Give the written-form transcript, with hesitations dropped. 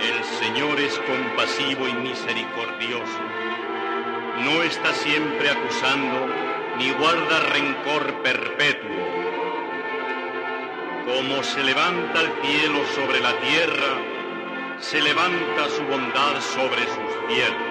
El Señor es compasivo y misericordioso. No está siempre acusando, ni guarda rencor perpetuo. Como se levanta el cielo sobre la tierra, se levanta su bondad sobre sus fieles.